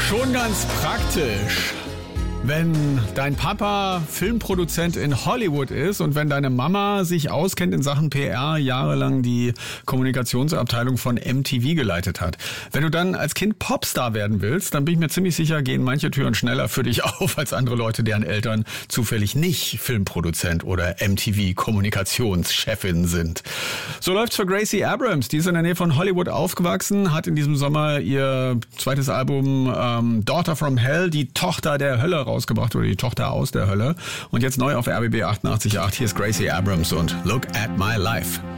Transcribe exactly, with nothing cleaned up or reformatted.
Schon ganz praktisch, wenn dein Papa Filmproduzent in Hollywood ist und wenn deine Mama sich auskennt in Sachen P R, jahrelang die Kommunikationsabteilung von M T V geleitet hat. Wenn du dann als Kind Popstar werden willst, dann bin ich mir ziemlich sicher, gehen manche Türen schneller für dich auf als andere Leute, deren Eltern zufällig nicht Filmproduzent oder M T V-Kommunikationschefin sind. So läuft's für Gracie Abrams. Die ist in der Nähe von Hollywood aufgewachsen, hat in diesem Sommer ihr zweites Album ähm, Daughter from Hell, die Tochter der Hölle, rausgebracht oder die Tochter aus der Hölle. Und jetzt neu auf R B B achtundachtzig Komma acht. Hier ist Gracie Abrams und Look at My Life.